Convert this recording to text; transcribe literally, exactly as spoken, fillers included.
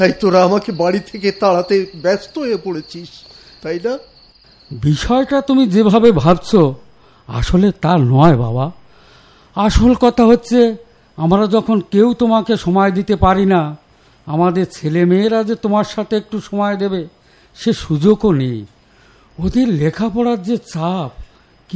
তাই তোরা আমাকে বাড়ি থেকে তাড়াতে ব্যস্ত হয়ে পড়েছিস, তাই না? বিষয়টা তুমি যেভাবে ভাবছো আসলে তা নয় বাবা। আসল কথা হচ্ছে, আমরা যখন কেউ তোমাকে সময় দিতে পারি না, আমাদের ছেলে মেয়েরা যে তোমার সাথে একটু সময় দেবে সে সুযোগও নেই। ওদের লেখাপড়ার যে চাপ,